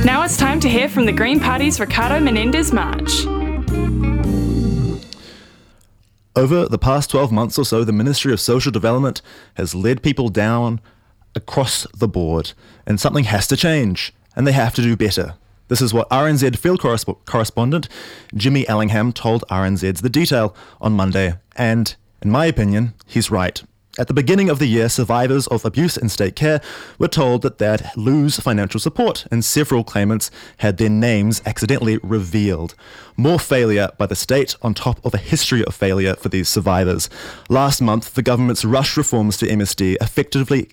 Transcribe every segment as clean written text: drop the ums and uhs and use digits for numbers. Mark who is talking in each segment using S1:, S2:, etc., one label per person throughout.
S1: Now it's time to hear from the Green Party's Ricardo Menendez-March.
S2: Over the past 12 months or so, the Ministry of Social Development has led people down across the board, and something has to change, and they have to do better. This is what RNZ field correspondent Jimmy Ellingham told RNZ's The Detail on Monday, and in my opinion, he's right. At the beginning of the year, survivors of abuse in state care were told that they'd lose financial support, and several claimants had their names accidentally revealed. More failure by the state on top of a history of failure for these survivors. Last month, the government's rush reforms to MSD effectively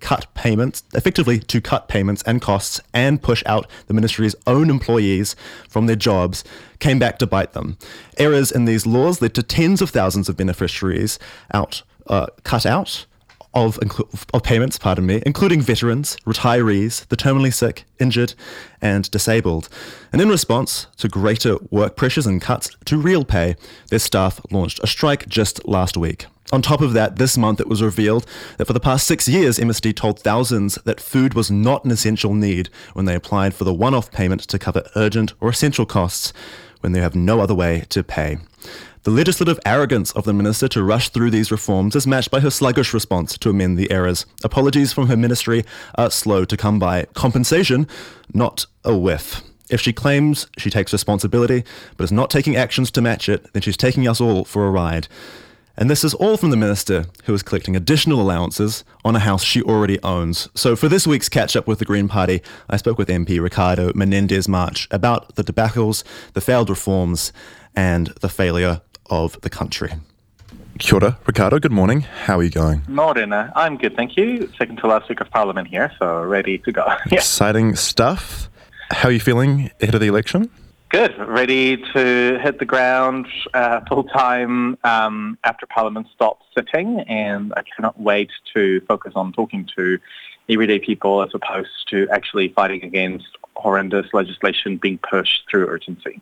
S2: to cut payments and costs and push out the ministry's own employees from their jobs came back to bite them. Errors in these laws led to tens of thousands of beneficiaries cut out of payments, including veterans, retirees, the terminally sick, injured, and disabled. And in response to greater work pressures and cuts to real pay, their staff launched a strike just last week. On top of that, this month it was revealed that for the past 6 years, MSD told thousands that food was not an essential need when they applied for the one-off payment to cover urgent or essential costs when they have no other way to pay. The legislative arrogance of the minister to rush through these reforms is matched by her sluggish response to amend the errors. Apologies from her ministry are slow to come by. Compensation, not a whiff. If she claims she takes responsibility, but is not taking actions to match it, then she's taking us all for a ride. And this is all from the minister, who is collecting additional allowances on a house she already owns. So for this week's catch-up with the Green Party, I spoke with MP Ricardo Menendez-March about the debacles, the failed reforms, and the failure of the country.
S3: Kia ora, Ricardo, good morning. How are you going?
S4: Morena, I'm good, thank you. Second to last week of Parliament here, so ready to go.
S3: Exciting stuff. How are you feeling ahead of the election?
S4: Good, ready to hit the ground full-time after Parliament stops sitting, and I cannot wait to focus on talking to everyday people as opposed to actually fighting against horrendous legislation being pushed through urgency.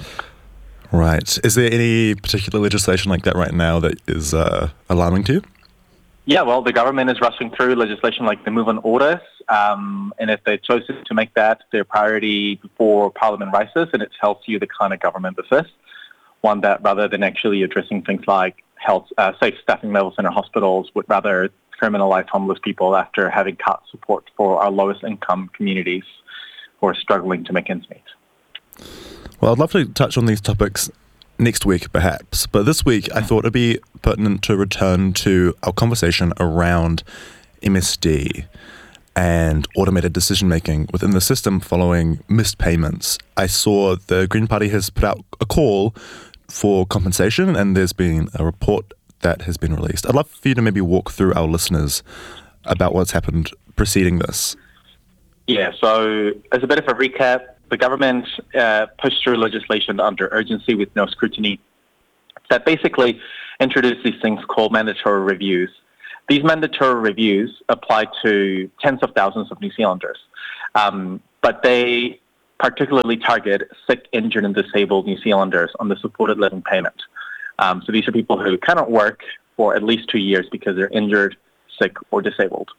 S3: Right. Is there any particular legislation like that right now that is alarming to you?
S4: Yeah, well, the government is rushing through legislation like the Move On orders, and if they chose to make that their priority before Parliament rises, and it tells you the kind of government this is, one that rather than actually addressing things like safe staffing levels in our hospitals would rather criminalise homeless people after having cut support for our lowest income communities who are struggling to make ends meet.
S3: Well, I'd love to touch on these topics next week, perhaps. But this week, I thought it'd be pertinent to return to our conversation around MSD and automated decision-making within the system following missed payments. I saw the Green Party has put out a call for compensation, and there's been a report that has been released. I'd love for you to maybe walk through our listeners about what's happened preceding this.
S4: Yeah, so as a bit of a recap, the government pushed through legislation under urgency with no scrutiny that basically introduced these things called mandatory reviews. These mandatory reviews apply to tens of thousands of New Zealanders, but they particularly target sick, injured and disabled New Zealanders on the supported living payment. So these are people who cannot work for at least 2 years because they're injured, sick or disabled.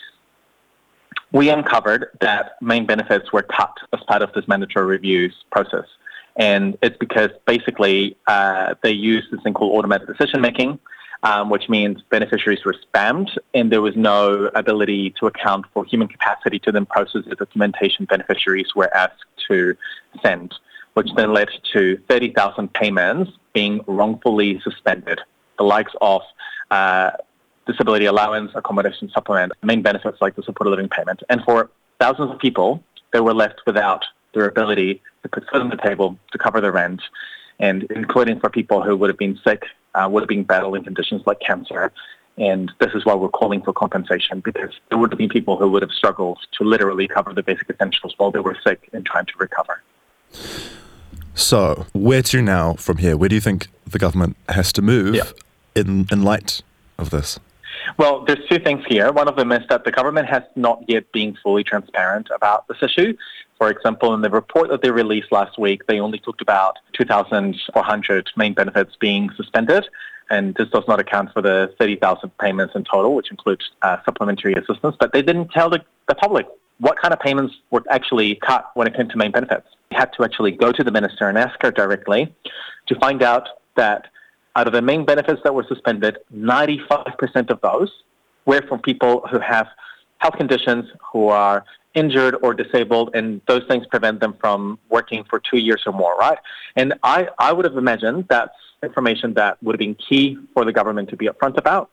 S4: We uncovered that main benefits were cut as part of this mandatory reviews process. And it's because basically they used this thing called automated decision-making, which means beneficiaries were spammed and there was no ability to account for human capacity to then process the documentation beneficiaries were asked to send, which then led to 30,000 payments being wrongfully suspended, the likes of disability allowance, accommodation supplement, main benefits like the supported living payment. And for thousands of people, they were left without their ability to put food on the table, to cover their rent, and including for people who would have been sick, would have been battling conditions like cancer. And this is why we're calling for compensation, because there would have been people who would have struggled to literally cover the basic essentials while they were sick and trying to recover.
S3: So where to now from here? Where do you think the government has to move in light of this?
S4: Well, there's two things here. One of them is that the government has not yet been fully transparent about this issue. For example, in the report that they released last week, they only talked about 2,400 main benefits being suspended, and this does not account for the 30,000 payments in total, which includes supplementary assistance. But they didn't tell the public what kind of payments were actually cut when it came to main benefits. We had to actually go to the minister and ask her directly to find out that out of the main benefits that were suspended, 95% of those were from people who have health conditions, who are injured or disabled, and those things prevent them from working for 2 years or more, right? And I would have imagined that's information that would have been key for the government to be upfront about.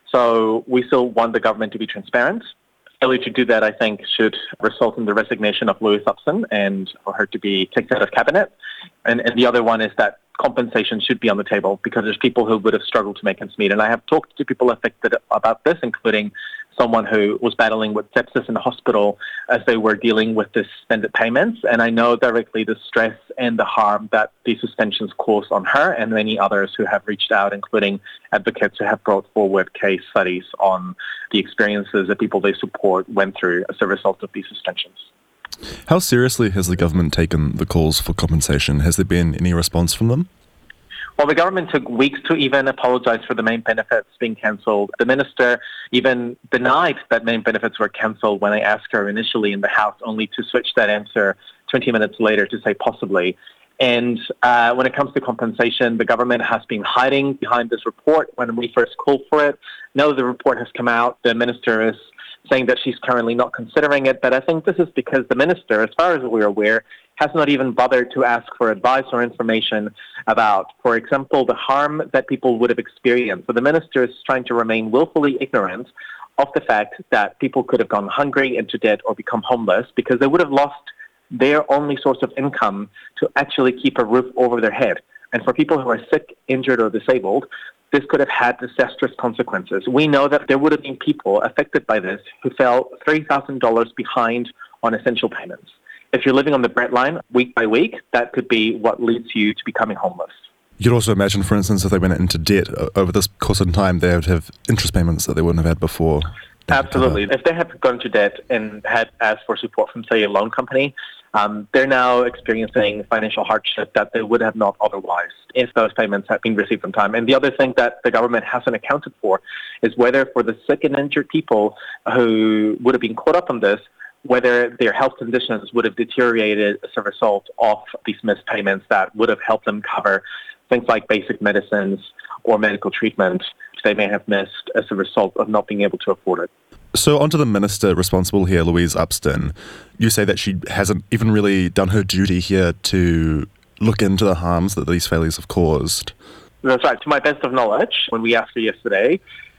S4: So we still want the government to be transparent. Failure to do that, I think, should result in the resignation of Louise Upston and for her to be kicked out of cabinet. And the other one is that compensation should be on the table because there's people who would have struggled to make ends meet. And I have talked to people affected about this, including someone who was battling with sepsis in the hospital as they were dealing with the suspended payments. And I know directly the stress and the harm that these suspensions caused on her and many others who have reached out, including advocates who have brought forward case studies on the experiences that people they support went through as a result of these suspensions.
S3: How seriously has the government taken the calls for compensation? Has there been any response from them?
S4: Well, the government took weeks to even apologise for the main benefits being cancelled. The minister even denied that main benefits were cancelled when I asked her initially in the House, only to switch that answer 20 minutes later to say possibly. And when it comes to compensation, the government has been hiding behind this report when we first called for it. Now the report has come out. The minister is saying that she's currently not considering it. But I think this is because the minister, as far as we're aware, has not even bothered to ask for advice or information about, for example, the harm that people would have experienced. So the minister is trying to remain willfully ignorant of the fact that people could have gone hungry, into debt, or become homeless because they would have lost their only source of income to actually keep a roof over their head. And for people who are sick, injured, or disabled, this could have had disastrous consequences. We know that there would have been people affected by this who fell $3,000 behind on essential payments. If you're living on the breadline week by week, that could be what leads you to becoming homeless.
S3: You could also imagine, for instance, if they went into debt over this course of time, they would have interest payments that they wouldn't have had before.
S4: Absolutely. If they had gone to debt and had asked for support from, say, a loan company, they're now experiencing financial hardship that they would have not otherwise if those payments had been received on time. And the other thing that the government hasn't accounted for is whether for the sick and injured people who would have been caught up on this, whether their health conditions would have deteriorated as a result of these missed payments that would have helped them cover things like basic medicines or medical treatment they may have missed as a result of not being able to afford it.
S3: So onto the minister responsible here, Louise Upston. You say that she hasn't even really done her duty here to look into the harms that these failures have caused.
S4: That's right. To my best of knowledge, when we asked her yesterday,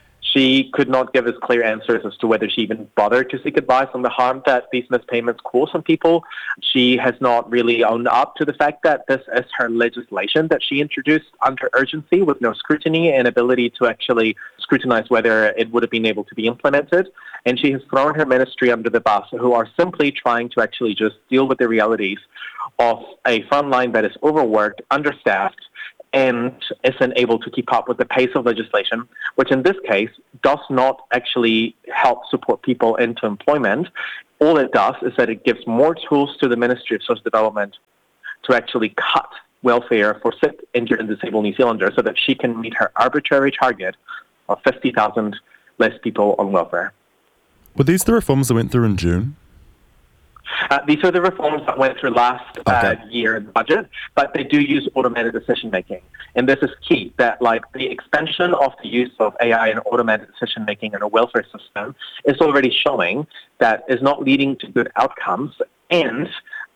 S4: she could not give us clear answers as to whether she even bothered to seek advice on the harm that these missed payments cause on people. She has not really owned up to the fact that this is her legislation that she introduced under urgency with no scrutiny and ability to actually scrutinize whether it would have been able to be implemented. And she has thrown her ministry under the bus, who are simply trying to actually just deal with the realities of a frontline that is overworked, understaffed, and isn't able to keep up with the pace of legislation, which in this case does not actually help support people into employment. All it does is that it gives more tools to the Ministry of Social Development to actually cut welfare for sick, injured, and disabled New Zealanders so that she can meet her arbitrary target of 50,000 less people on welfare.
S3: Were these the reforms that went through in June?
S4: These are the reforms that went through last year in the budget, but they do use automated decision-making. And this is key, that like the expansion of the use of AI and automated decision-making in a welfare system is already showing that is not leading to good outcomes. And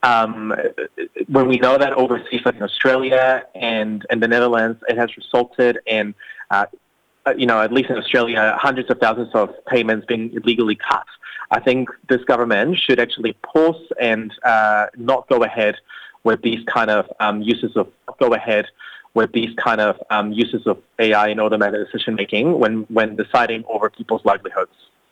S4: when we know that overseas, like in Australia and the Netherlands, it has resulted in, at least in Australia, hundreds of thousands of payments being illegally cut. I think this government should actually pause and not go ahead with these kind of uses of AI and automated decision making when deciding over people's livelihoods.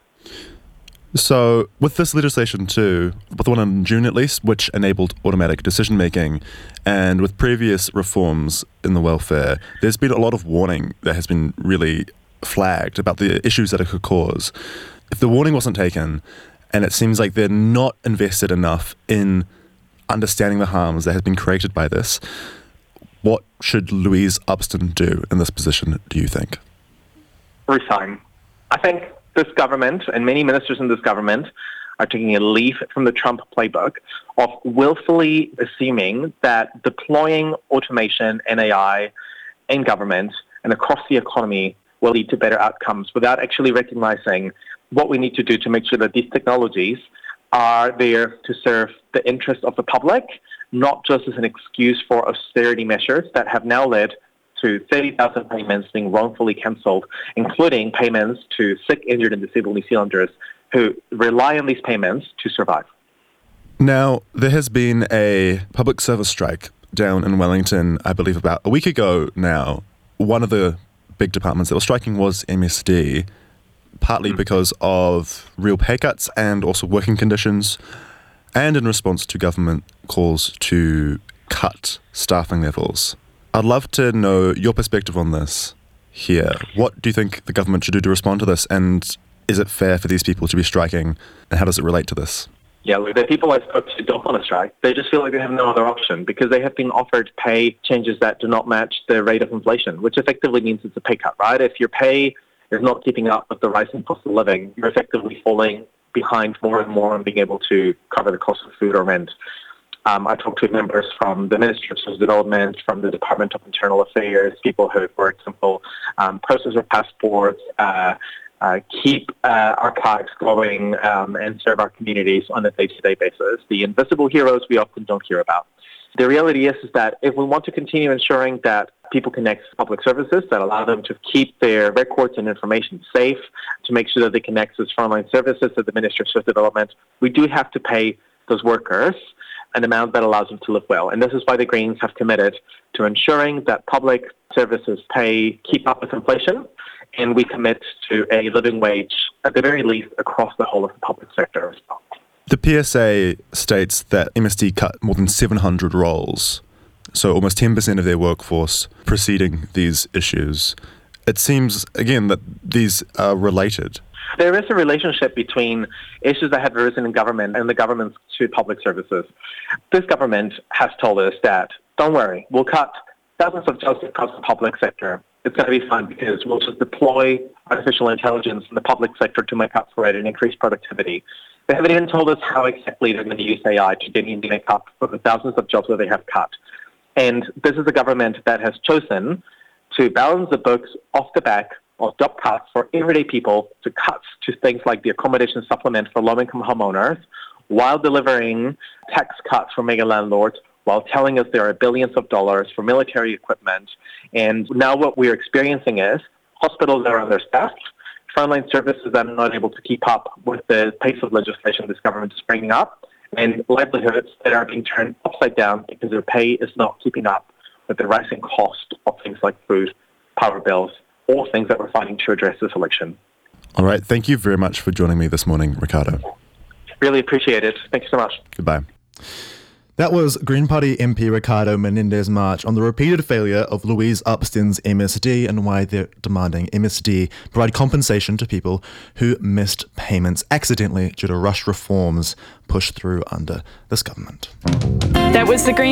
S3: So with this legislation too, with the one in June at least, which enabled automatic decision making, and with previous reforms in the welfare, there's been a lot of warning that has been really flagged about the issues that it could cause. If the warning wasn't taken, and it seems like they're not invested enough in understanding the harms that have been created by this, what should Louise Upston do in this position, do you think?
S4: Resign. I think this government and many ministers in this government are taking a leaf from the Trump playbook of willfully assuming that deploying automation and AI in government and across the economy will lead to better outcomes without actually recognizing what we need to do to make sure that these technologies are there to serve the interest of the public, not just as an excuse for austerity measures that have now led to 30,000 payments being wrongfully cancelled, including payments to sick, injured and disabled New Zealanders who rely on these payments to survive.
S3: Now, there has been a public service strike down in Wellington, I believe about a week ago now. One of the big departments that was striking was MSD, partly because of real pay cuts and also working conditions, and in response to government calls to cut staffing levels. I'd love to know your perspective on this here. What do you think the government should do to respond to this, and is it fair for these people to be striking, and how does it relate to this?
S4: Yeah, look, the people I spoke to don't want to strike. They just feel like they have no other option because they have been offered pay changes that do not match the rate of inflation, which effectively means it's a pay cut, right? If your pay is not keeping up with the rising cost of living, you're effectively falling behind more and more on being able to cover the cost of food or rent. I talked to members from the Ministry of Social Development, from the Department of Internal Affairs, people who, for example, process our passports, keep archives going and serve our communities on a day-to-day basis. The invisible heroes we often don't hear about. The reality is that if we want to continue ensuring that people can access public services that allow them to keep their records and information safe, to make sure that they can access frontline services at the Ministry of Social Development, we do have to pay those workers an amount that allows them to live well. And this is why the Greens have committed to ensuring that public services pay keep up with inflation, and we commit to a living wage, at the very least, across the whole of the public sector as well.
S3: The PSA states that MSD cut more than 700 roles, so almost 10% of their workforce preceding these issues. It seems, again, that these are related.
S4: There is a relationship between issues that have arisen in government and the government's to public services. This government has told us that, don't worry, we'll cut thousands of jobs across the public sector. It's going to be fun because we'll just deploy artificial intelligence in the public sector to make up for it and increase productivity. They haven't even told us how exactly they're going to use AI to genuinely make up for the thousands of jobs that they have cut. And this is a government that has chosen to balance the books off the back of job cuts for everyday people, to cuts to things like the accommodation supplement for low-income homeowners, while delivering tax cuts for mega landlords, while telling us there are billions of dollars for military equipment. And now what we're experiencing is hospitals that are understaffed, frontline services that are not able to keep up with the pace of legislation this government is bringing up, and livelihoods that are being turned upside down because their pay is not keeping up with the rising cost of things like food, power bills, all things that we're fighting to address this election.
S3: All right. Thank you very much for joining me this morning, Ricardo.
S4: Really appreciate it. Thank you so much.
S3: Goodbye.
S2: That was Green Party MP Ricardo Menendez-March on the repeated failure of Louise Upston's MSD and why they're demanding MSD provide compensation to people who missed payments accidentally due to rushed reforms pushed through under this government.
S1: That was the Green